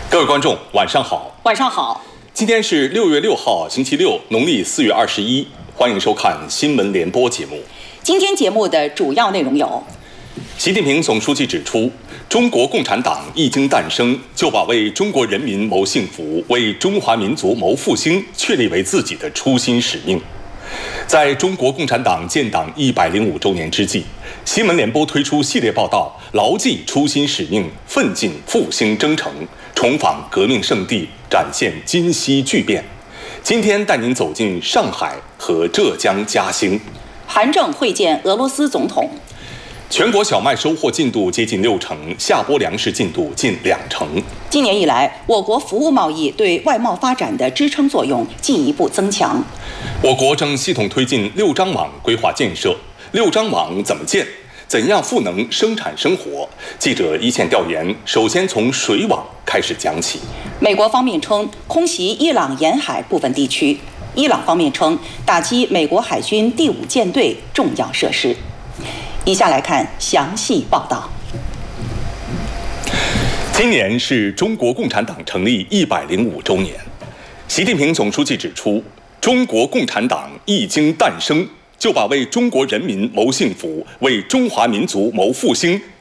各位观众，晚上好。 晚上好。 今天是6月6号，星期六，农历4月21。欢迎收看新闻联播节目。 今天节目的主要内容有： 习近平总书记指出，中国共产党一经诞生，就把为中国人民谋幸福、为中华民族谋复兴确立为自己的初心使命。在中国共产党建党105周年之际，新闻联播推出系列报道，牢记初心使命，奋进复兴征程，重访革命圣地，展现今昔巨变。今天带您走进上海和浙江嘉兴。 韩正会见俄罗斯总统。 全国小麦收获进度接近60%，下播粮食进度近20%。 今年以来，我国服务贸易对外贸发展的支撑作用进一步增强。 我国正系统推进6张网规划建设。6张网怎么建？怎样赋能生产生活？记者一线调研，首先从水网开始讲起。 美国方面称空袭伊朗沿海部分地区，伊朗方面称打击美国海军第5舰队重要设施。以下来看详细报道。 今年是中国共产党成立105周年。习近平总书记指出，中国共产党一经诞生，就把为中国人民谋幸福、为中华民族谋复兴